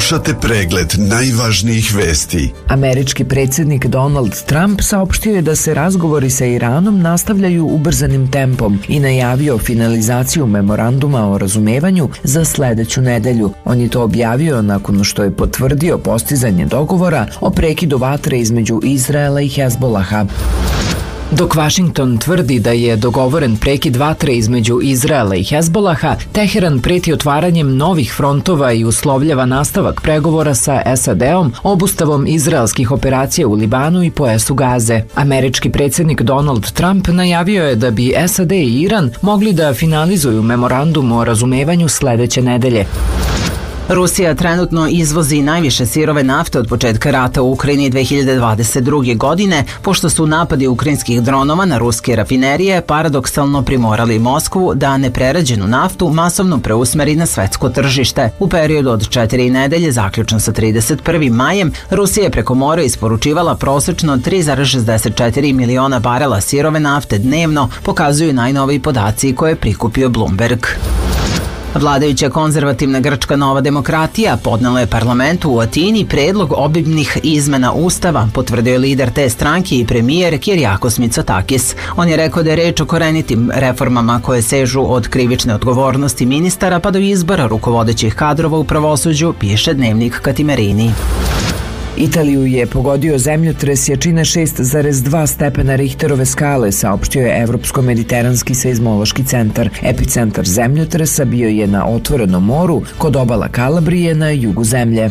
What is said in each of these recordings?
Slušate pregled najvažnijih vesti. Američki predsjednik Donald Trump saopštio je da se razgovori sa Iranom nastavljaju ubrzanim tempom i najavio finalizaciju memoranduma o razumevanju za sledeću nedelju. On je to objavio nakon što je potvrdio postizanje dogovora o prekidu vatre između Izraela i Hezbolaha. Dok Vašington tvrdi da je dogovoren prekid vatre između Izraela i Hezbolaha, Teheran preti otvaranjem novih frontova i uslovljava nastavak pregovora sa SAD-om, obustavom izraelskih operacija u Libanu i pojasu Gaze. Američki predsjednik Donald Trump najavio je da bi SAD i Iran mogli da finalizuju memorandum o razumevanju sledeće nedelje. Rusija trenutno izvozi najviše sirove nafte od početka rata u Ukrajini 2022. godine, pošto su napadi ukrajinskih dronova na ruske rafinerije paradoksalno primorali Moskvu da neprerađenu naftu masovno preusmeri na svetsko tržište. U periodu od 4 nedelje, zaključno sa 31. majem, Rusija je preko mora isporučivala prosečno 3,64 miliona barela sirove nafte dnevno, pokazuju najnoviji podaci koje je prikupio Bloomberg. Vladajuća konzervativna grčka Nova demokratija podnela je parlamentu u Atini predlog obimnih izmena ustava, potvrdio je lider te stranke i premijer Kyriakos Mitsotakis. On je rekao da je reč o korenitim reformama koje sežu od krivične odgovornosti ministara pa do izbora rukovodećih kadrova u pravosuđu, piše dnevnik Katimerini. Italiju je pogodio zemljotres jačine 6,2 stepena Richterove skale, saopštio je Evropsko-mediteranski seizmološki centar. Epicentar zemljotresa bio je na otvorenom moru kod obala Kalabrije na jugu zemlje.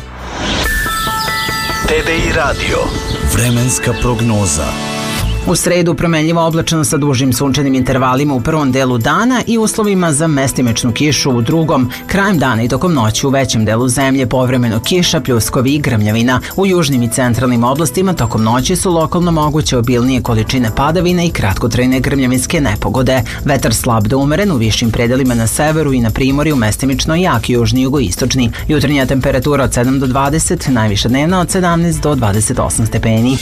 TDI radio. Vremenska prognoza. U sredu promenljiva oblačnost sa dužim sunčanim intervalima u prvom delu dana i uslovima za mestimičnu kišu u drugom. Krajem dana i tokom noći u većem delu zemlje povremeno kiša, pljuskovi i grmljavina. U južnim i centralnim oblastima tokom noći su lokalno moguće obilnije količine padavina i kratkotrajne grmljavinske nepogode. Vetar slab do umeren u višim predelima na severu i na primorju, mestimično jak južni i jugoistočni. Jutarnja temperatura od 7 do 20, najviša dnevna od 17 do 28 stepeni.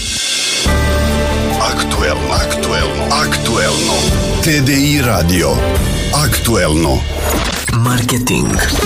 Aktuelno. TDI radio. Aktuelno. Marketing.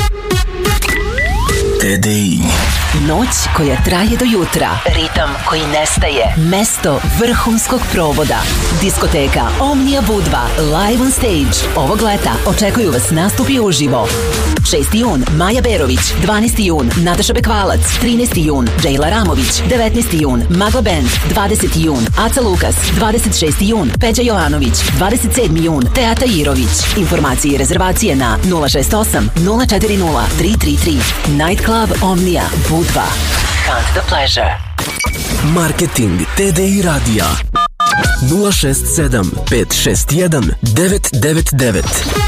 TDI. Noć koja traje do jutra. Ritam koji nestaje. Mesto vrhunskog provoda. Diskoteka Omnia Budva live on stage. Ovog leta očekuju vas nastupi uživo. 6. jun Maja Berović, 12. jun Nataša Bekvalac, 13. jun Džejla Ramović, 19. jun Magla Band, 20. jun Aca Lukas, 26. jun Peđa Jovanović, 27. jun Teata Irović. Informacije i rezervacije na 068 040 333. Night Club Omnia Budva. Hunt the pleasure. Marketing TDI radija 067 561 999.